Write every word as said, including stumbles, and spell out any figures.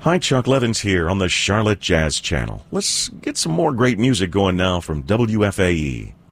Hi, Chuck Levins here on the Charlotte Jazz Channel. Let's get some more great music going now from W F A E.